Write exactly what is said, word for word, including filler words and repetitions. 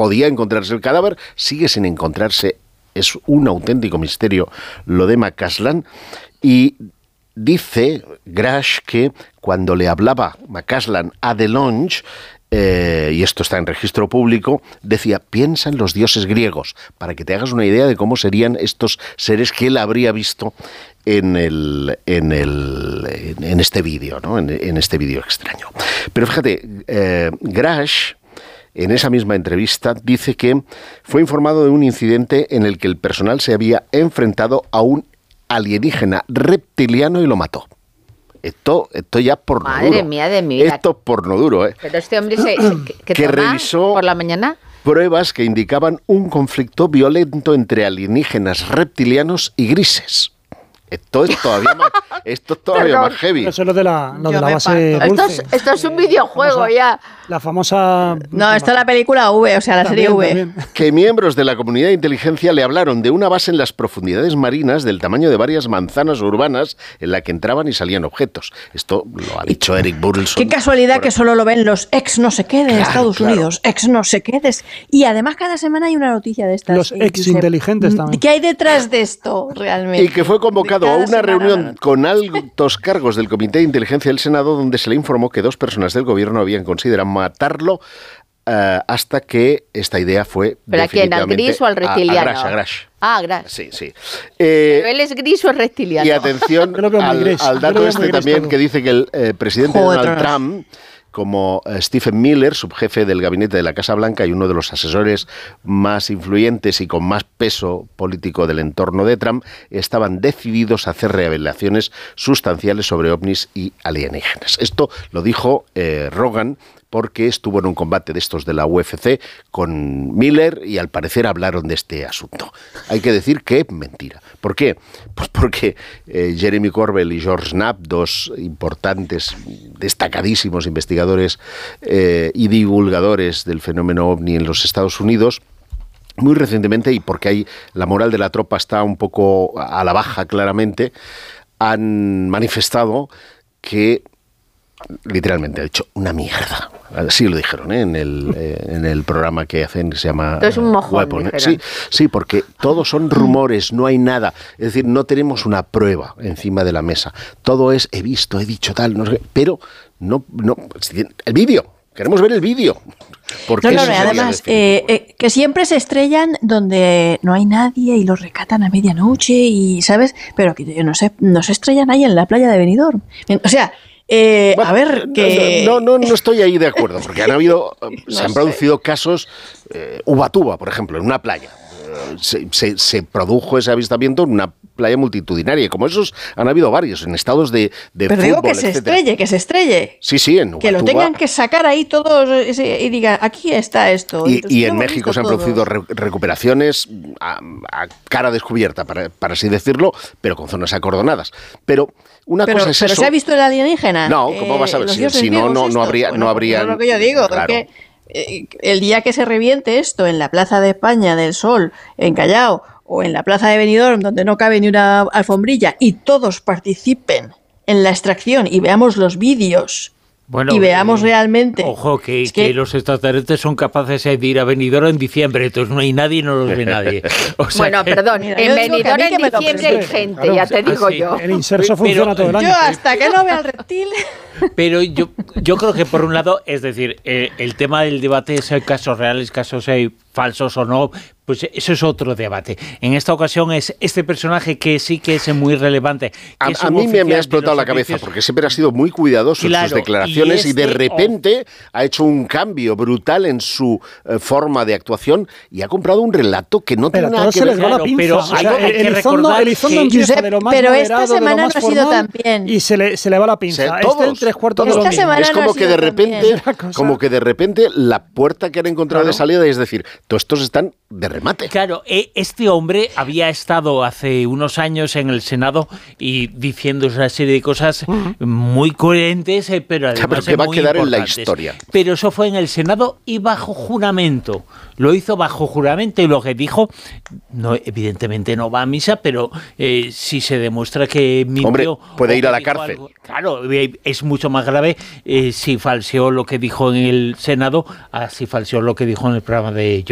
podía encontrarse el cadáver, sigue sin encontrarse, es un auténtico misterio lo de McCasland, y dice Grash que cuando le hablaba McCasland a DeLonge, Eh, y esto está en registro público, decía, piensa en los dioses griegos, para que te hagas una idea de cómo serían estos seres que él habría visto en el en el en este vídeo, ¿no? En, en este vídeo extraño. Pero fíjate, eh, Grash, en esa misma entrevista, dice que fue informado de un incidente en el que el personal se había enfrentado a un alienígena reptiliano y lo mató. Esto, esto ya porno Madre duro. Madre mía de mi vida. Esto es porno duro, ¿eh? Pero este hombre se, se, que, que que toma revisó por la mañana pruebas que indicaban un conflicto violento entre alienígenas reptilianos y grises. Esto es todavía más, esto es todavía más heavy. Eso es lo de la, lo de la base esto dulce. es, esto es un videojuego famosa, ya. La famosa... No, esto es la película V, o sea, la También, serie V. también. Que miembros de la comunidad de inteligencia le hablaron de una base en las profundidades marinas del tamaño de varias manzanas urbanas en la que entraban y salían objetos. Esto lo ha dicho Eric Burleson. Qué casualidad Por... que solo lo ven los ex no sé qué de Claro, Estados claro. Unidos, ex no sé qué. De... Y además cada semana hay una noticia de estas. Los eh, ex Josep. inteligentes también. ¿Qué hay detrás de esto realmente? Y que fue convocado a Cada una semana, reunión no, no. con altos cargos del Comité de Inteligencia del Senado, donde se le informó que dos personas del gobierno habían considerado matarlo uh, hasta que esta idea fue ¿Pero a quién? ¿Al definitivamente gris o al reptiliano? A, a Grash, a Grash. Ah, Grash. Sí, sí. Eh, ¿Pero él es gris o es reptiliano? y atención Yo lo veo muy al, gris. al Yo lo dato veo este muy gris también todo. que dice que el eh, presidente Juego de Donald Tronos. Trump, como eh, Stephen Miller, subjefe del gabinete de la Casa Blanca y uno de los asesores más influyentes y con más peso político del entorno de Trump, estaban decididos a hacer revelaciones sustanciales sobre ovnis y alienígenas. Esto lo dijo eh, Rogan, porque estuvo en un combate de estos de la U F C con Miller y al parecer hablaron de este asunto. Hay que decir que es mentira. ¿Por qué? Pues porque eh, Jeremy Corbell y George Knapp, dos importantes, destacadísimos investigadores eh, y divulgadores del fenómeno ovni en los Estados Unidos, muy recientemente, y porque hay la moral de la tropa está un poco a la baja claramente, han manifestado que literalmente ha dicho una mierda. Así lo dijeron, ¿eh? en, el, eh, en el programa que hacen que se llama Esto es un mojón, Weapon, ¿eh? dijeron. Sí, sí, porque todos son rumores, no hay nada. Es decir, no tenemos una prueba encima de la mesa. Todo es he visto, he dicho tal, no sé qué, pero no, no el vídeo. Queremos ver el vídeo. Porque No, no, eso no, sería además, definitivo. eh, eh, que siempre se estrellan donde no hay nadie y los rescatan a medianoche y, ¿sabes? Pero que no se, no se estrellan ahí en la playa de Benidorm. O sea, eh, Bueno, a ver, que... No, no, no estoy ahí de acuerdo, porque han habido, se han sé. producido casos, eh, Ubatuba, por ejemplo, en una playa. Eh, Se, se, se produjo ese avistamiento en una playa multitudinaria, y como esos han habido varios, en estados de, de Pero fútbol, digo que se etcétera. estrelle, que se estrelle. Sí, sí, en Que lo Ubatuba. tengan que sacar ahí todos ese- y digan, aquí está esto. Y, Entonces, y lo en hemos México visto se han todos. producido re- recuperaciones a, a cara descubierta, para, para así decirlo, pero con zonas acordonadas. Pero una Pero, cosa es pero eso. ¿se ha visto el alienígena? No, ¿cómo Eh, vas a ver? los Si- dioses si no, griegos no- no estos. habría- no Bueno, habría- pues es lo que yo digo, claro. porque eh, el día que se reviente esto en la Plaza de España del Sol, en Callao, o en la Plaza de Benidorm, donde no cabe ni una alfombrilla, y todos participen en la extracción y veamos los vídeos Bueno, y veamos eh, realmente... Ojo, que, Es que- que los extraterrestres son capaces de ir a Benidorm en diciembre, entonces no hay nadie y no los ve nadie. O sea Bueno, que- perdón, Mira, en yo digo que a Benidorm mí que en me lo diciembre hay presente, gente, claro. ya te digo Ah, sí. yo. El inserso Pero- funciona todo el año. Yo hasta que no vea el reptil... Pero yo, yo creo que por un lado, es decir, eh, el tema del debate es hay casos reales, casos hay falsos o no, pues eso es otro debate. En esta ocasión es este personaje que sí que es muy relevante. Que A, es a un mí me, oficial me ha de explotado los la cabeza, servicios. porque siempre ha sido muy cuidadoso en Claro, sus declaraciones y y, de este- repente ha hecho un cambio brutal en su eh, forma de actuación y ha comprado un relato que no Pero tiene a nada todos que se ver. les va la Claro, pinza. pero O sea, hay- hay que Elizondo, recordar Elizondo que- empieza Josep, de lo más pero esta moderado, de lo semana más no ha sido formal, tan bien. y se le, se le va la pinza. O sea, Este todos, en tres cuartos de todos. lo Esta mismo. semana Es no ha como que sido de tan repente, bien. Una cosa. como que de repente la puerta que han encontrado de salida es decir, todos estos están de remate. Claro, eh, este hombre había estado hace unos años en el Senado y diciendo una serie de cosas muy coherentes, eh, pero además pero que va a muy quedar en la importantes. historia. Pero eso fue en el Senado y bajo juramento. Lo hizo bajo juramento y lo que dijo, no, evidentemente no va a misa, pero eh, si se demuestra que mintió... Hombre, puede o ir a que la dijo cárcel. algo- claro, eh, es mucho más grave eh, si falseó lo que dijo en el Senado, a si falseó lo que dijo en el programa de